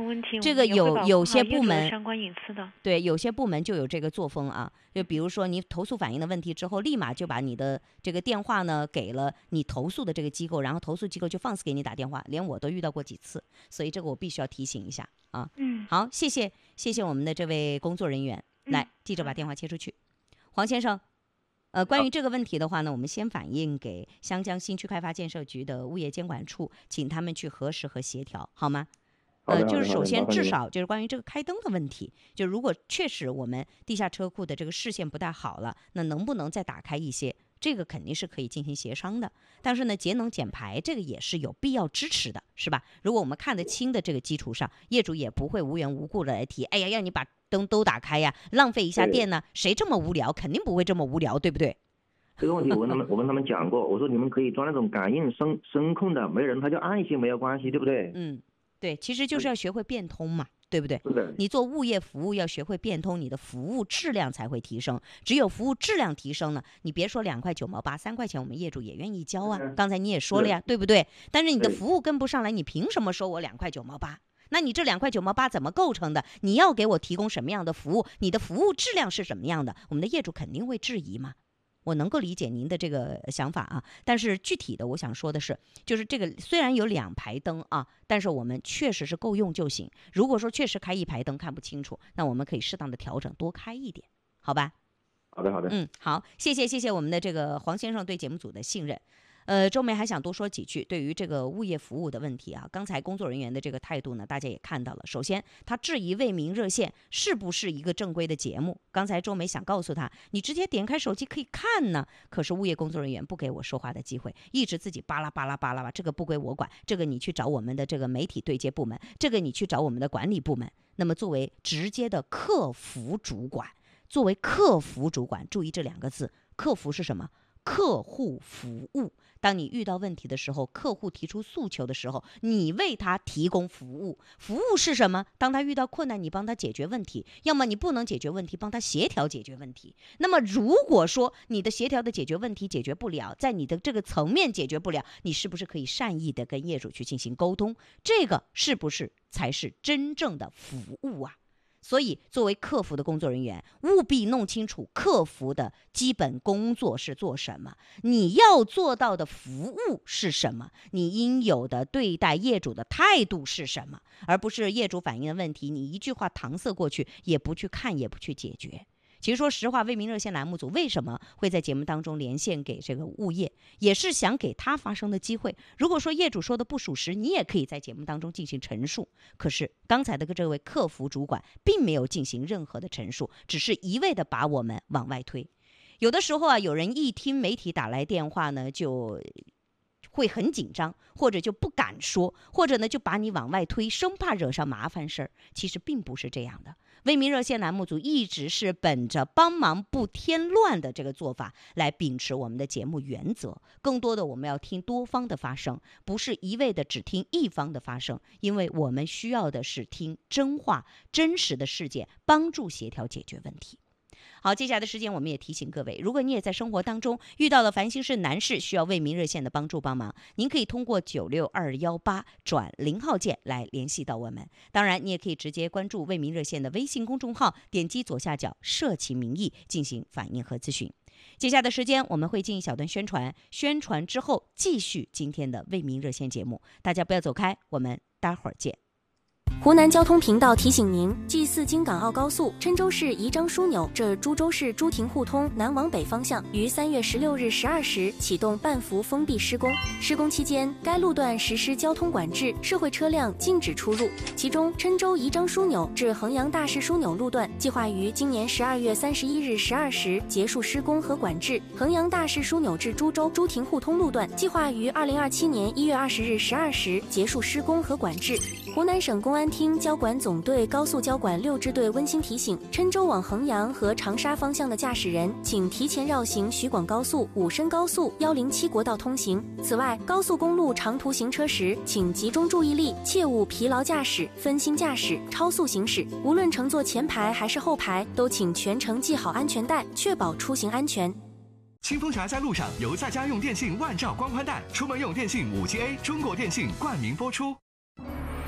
问题， 这个有些部门相关隐私的， 对，有些部门就有这个作风啊，就比如说你投诉反映的问题之后，立马就把你的这个电话呢给了你投诉的这个机构，然后投诉机构就放肆给你打电话，连我都遇到过几次，所以这个我必须要提醒一下啊。好，谢谢我们的这位工作人员，来，记者把电话切出去，黄先生。关于这个问题的话呢，我们先反映给湘江新区开发建设局的物业监管处，请他们去核实和协调，好吗？就是首先至少就是关于这个开灯的问题，就如果确实我们地下车库的这个视线不太好了，那能不能再打开一些？这个肯定是可以进行协商的。但是呢，节能减排这个也是有必要支持的，是吧？如果我们看得清的这个基础上，业主也不会无缘无故的来提，哎呀，让你把灯都打开呀，浪费一下电呢？谁这么无聊？肯定不会这么无聊，对不对？ 这个问题我问他们讲过，我说你们可以装那种感应声控的，没人他就按一些没有关系，对不对？ 对，其实就是要学会变通嘛，对不对？ 是的。 你做物业服务要学会变通，你的服务质量才会提升。只有服务质量提升了，你别说2块9毛8、3块钱，我们业主也愿意交啊。刚才你也说了呀，对不对？但是你的服务跟不上来，你凭什么收我2块9毛8？那你这2块9毛8怎么构成的？你要给我提供什么样的服务？你的服务质量是什么样的？我们的业主肯定会质疑嘛。我能够理解您的这个想法啊，但是具体的我想说的是，就是这个虽然有2排灯啊，但是我们确实是够用就行。如果说确实开1排灯看不清楚，那我们可以适当的调整，多开一点，好吧？ 好的。 好，谢谢我们的这个黄先生对节目组的信任。周梅还想多说几句，对于这个物业服务的问题啊，刚才工作人员的这个态度呢，大家也看到了。首先，他质疑为民热线是不是一个正规的节目。刚才周梅想告诉他，你直接点开手机可以看呢。可是物业工作人员不给我说话的机会，一直自己巴拉巴拉巴拉吧，这个不归我管，这个你去找我们的这个媒体对接部门，这个你去找我们的管理部门。那么作为直接的客服主管，注意这2个字，客服是什么？客户服务。当你遇到问题的时候，客户提出诉求的时候，你为他提供服务。服务是什么？当他遇到困难，你帮他解决问题，要么你不能解决问题，帮他协调解决问题。那么如果说你的协调的解决问题解决不了，在你的这个层面解决不了，你是不是可以善意的跟业主去进行沟通？这个是不是才是真正的服务啊？所以作为客服的工作人员，务必弄清楚客服的基本工作是做什么，你要做到的服务是什么，你应有的对待业主的态度是什么，而不是业主反映的问题你一句话搪塞过去，也不去看，也不去解决。其实说实话，为民热线栏目组为什么会在节目当中连线给这个物业，也是想给他发声的机会。如果说业主说的不属实，你也可以在节目当中进行陈述。可是刚才的这位客服主管并没有进行任何的陈述，只是一味的把我们往外推。有的时候啊，有人一听媒体打来电话呢，就会很紧张，或者就不敢说，或者呢就把你往外推，生怕惹上麻烦事儿。其实并不是这样的。为民热线栏目组一直是本着帮忙不添乱的这个做法来秉持我们的节目原则，更多的我们要听多方的发声，不是一味的只听一方的发声，因为我们需要的是听真话、真实的事件，帮助协调解决问题。好，接下来的时间我们也提醒各位，如果你也在生活当中遇到了烦心事难事，需要为民热线的帮助帮忙，您可以通过96218转0号键来联系到我们。当然你也可以直接关注为民热线的微信公众号，点击左下角社企民意进行反映和咨询。接下来的时间我们会进一小段宣传，宣传之后继续今天的为民热线节目，大家不要走开，我们待会儿见。 湖南交通频道提醒您：G4京港澳高速郴州市宜章枢纽至株洲市朱亭互通南往北方向于3月16日12时启动半幅封闭施工。施工期间，该路段实施交通管制，社会车辆禁止出入。其中，郴州宜章枢纽至衡阳大市枢纽路段计划于今年12月31日12时结束施工和管制；衡阳大市枢纽至株洲朱亭互通路段计划于2027年1月20日12时结束施工和管制。湖南省公安厅交管总队高速交管6支队温馨提醒：郴州往衡阳和长沙方向的驾驶人，请提前绕行徐广高速、武深高速、107国道通行。此外，高速公路长途行车时，请集中注意力，切勿疲劳驾驶、分心驾驶、超速行驶。无论乘坐前排还是后排，都请全程系好安全带，确保出行安全。 清风侠在路上由在家用电信万兆光宽带，出门用电信5G A，中国电信冠名播出。